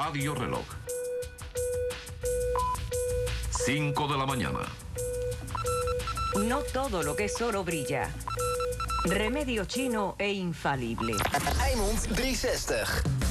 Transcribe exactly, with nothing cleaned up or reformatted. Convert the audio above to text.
Radio Reloj. cinco de la mañana. No todo lo que es oro brilla. Remedio chino e infalible. Eimond driehenzestig.